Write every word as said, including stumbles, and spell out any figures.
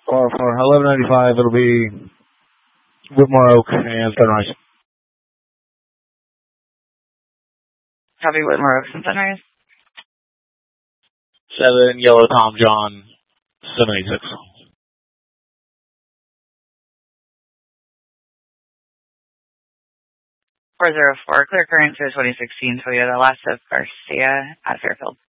Or for eleven ninety-five, it'll be Whitmore Oak and Sunrise. Copy Whitmore Oaks and Sunrise. Seven Yellow Tom John, seven eight six. four zero four, clear current to twenty sixteen Toyota Last of Garcia at Fairfield.